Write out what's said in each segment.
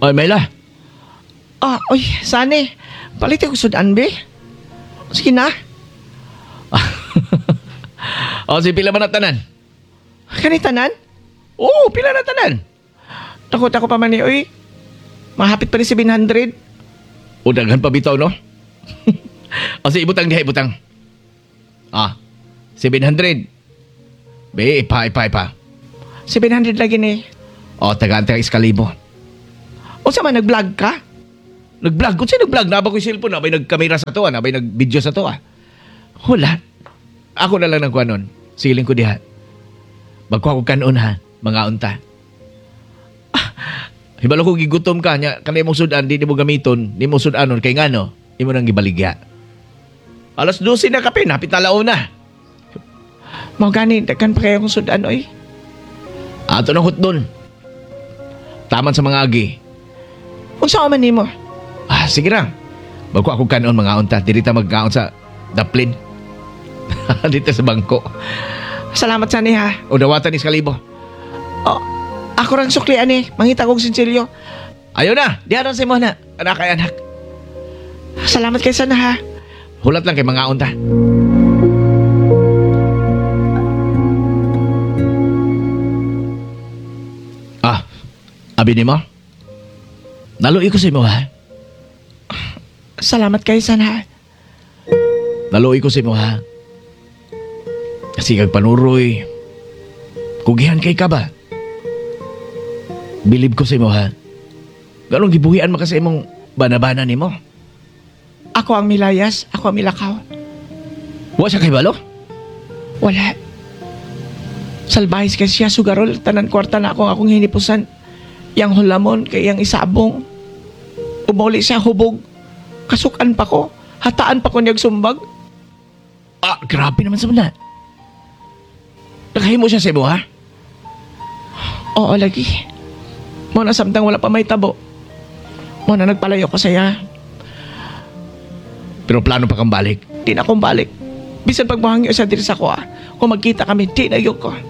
Oy, Mayla. Oy, Sani. Palit ko sudan, be. Sige na. O, si pila man na tanan? Kanitanan? Oo, pila na tanan. Takot ako pa man ni, oy. Mahapit pa ni 700. O, daghan pa bitaw, no? O, si ibutang diha, ibutang. 700. Be, ipa. 700 lagi ni. O, tagaan iskalibo. O sa man, nag-vlog ka? Nag-vlog? Kung sino nag-vlog? Nabang ko yung cellphone, nabay nag-camera sa to, nabay nag-video sa to, Wala. Ako na lang nagkuha nun. Siling ko diha. Magkuha ko kanon, ha? Mga unta. Hibalo ko gigutom ka nya kanay mong sudan di mo gamiton, di mo sudanon kay ngano, imo nang gibaligya. Alas 12 na kape, napit na laon na. Mau gani, daghan pa kayo kong sudan, oy. Ato ng hotdon. Taman sa mga agi. Unsa man nimo? Sige lang. Magkuha ko kanon mga unta, diri ta magkaon sa daplin. Dito sa bangko. Salamat Sani ha. O dawatan ni Skalibo. Ako rang suklian eh. Mangita kong sinsilyo. Ayaw na, diyan sa mo na. Anak kay anak. Salamat kay Sana ha. Hulat lang kay mga unta. Abi ni mo? Naluoy ko sa imo ha. Salamat kay Sana ha. Naluoy ko sa imo ha. Kasi kag panuroy. Kugihan kay ka ba? Bilib ko sa imo ha. Ganong gibuhian maka sa imong banabana ni mo. Ako ang milayas, ako ang milakaw. Wa siya kay balo? Wala. Salbahis kasi siya sugarol, tanan kwarta na akong hinipusan. Yang hulamon kay yang isabong. Umuli siya hubog. Kasukan pa ko. Hataan pa ko niyag sumbag. Grabe naman sa mana. Nakahimo siya sa imo ha? Oo, lagi. Mo na samtang wala pa may tabo. Mo na nagpalayo ko saya. Pero plano pa kang balik? Di na akong balik. Bisan pag mahangyo sa diri sa ko kung magkita kami, di na yun ko.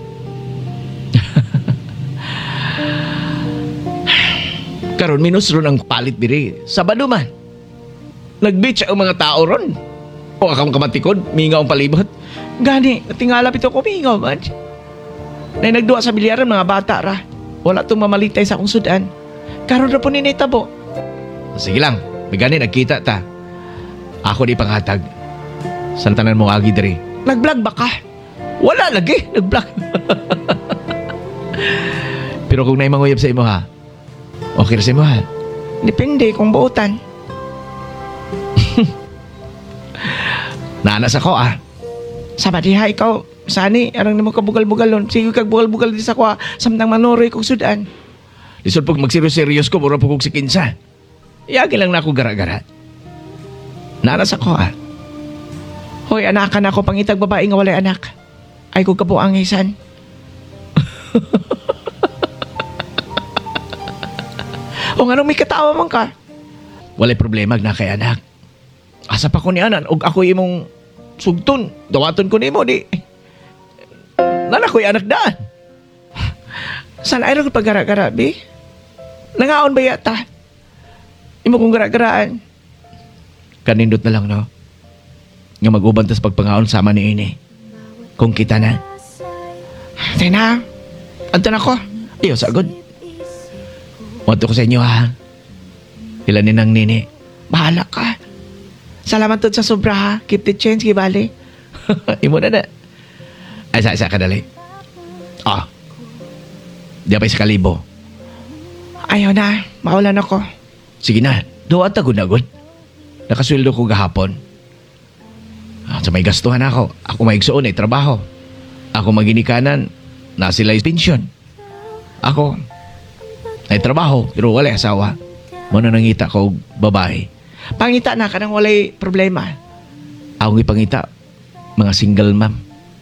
Karon minus ron ang palit biri. Sabado man. Nag-beach ang mga tao ron. O akong kamatikod, mingaw ang palibot. Gani, tingala pito ko mingaw man. Na nagduwa sa bilyaran mga bata ra. Wala itong mamalitay sa akong sudan. Karon na po ni tabo. Sige lang, may gani nagkita ta. Ako di panghatag. Santanan mo agi diri. Nag-vlog ba ka? Wala lagi, nag-vlog. Pero kung naimanguyab sa imo ha, okay na sa imo ha? Depende kung buutan. Naanas ako Sama diha ikaw, Sani, arang nimo kabugal-bugal nun. Sige kag bugal-bugal di sa kwa, samtang manoroy kong sudan. Lisod pag magseryo-seryos ko, mura po kong si Kinsa. Iyagi lang na ako gara-gara. Naanas ako Hoy, anakan ako pangitag babae nga walay anak. Ay ko kabuang isan. O nga nung may katawa man ka? Walay problema na kay anak. Asa pa ko ni anan, og ako imong sugton. Dawaton ko nimo di. Nana ko'y anak daan. Saan ay rin pag-gara-gara, be? Nangaon ba yata? Imo kong gara-garaan. Kanindot na lang, no? Nga mag-uban tas pagpangaon sama ni ini. Kung kita na. Tina, anto na ko. Iyo, sagod. Wanto ko sa inyo, ha? Ilan ninang nini. Bahala ka. Salamat to sa sobra, ha? Keep the change, gibali. Imo na na. Ay, sa kadali. Di pa sa kalibo. Ayaw na, maulan ako. Sige na, doon at agod-agod. Nakasweldo ko gahapon. Sa may gastuhan ako. Ako maigsoon ay trabaho. Ako maginikanan, na sila pensyon. Ako, ay trabaho, pero wala asawa. Muna nangita ko babae. Pangita na ka nang walay problema. Ako ipangita, mga single ma'am.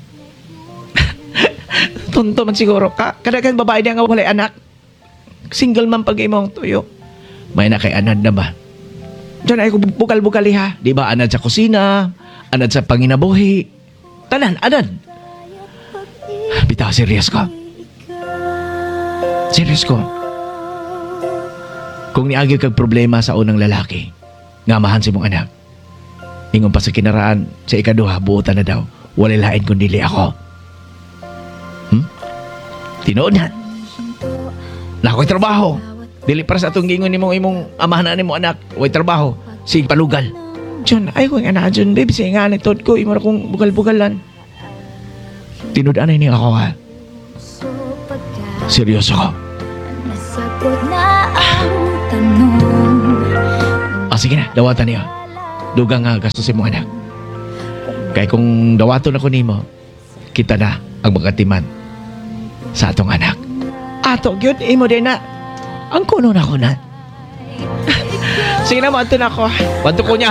Tonto man siguro ka. Kadagan babae niya nga walay anak. Single man pag imong tuyo. May na kay anad na ba? Diyan ay ko bukal-bukali ha. Di ba anad sa kusina, anad sa panginabuhi. Tanan, anad. Bitaw, serious ko. Serious ko. Kung niagi kag problema sa unang lalaki, ngamahan si mong anak. Ingon pa sa kinaraan, sa ikaduha, buotan na daw. Wala lain kundi ako. Tinood na. Na ako'y trabaho. Dili para sa atong gingon ni imong amahan ni mo anak. Way trabaho. Sige palugal. John, ay ko nga na, John, babe. Sige nga, nagtod ko. Imo na kong bugal-bugalan. Tinood ni ako ha. Seryoso ko. Nasagot na ang tanong. Sige na, dawatan niyo. Dugang nga gastos si mong anak. Kaya kung dawaton ako nimo, kita na ang magkatiman sa atong anak. Ato, gyud, imo din na. Ang kuno na ko na. Sige na, mato na ako. Wanto ko niya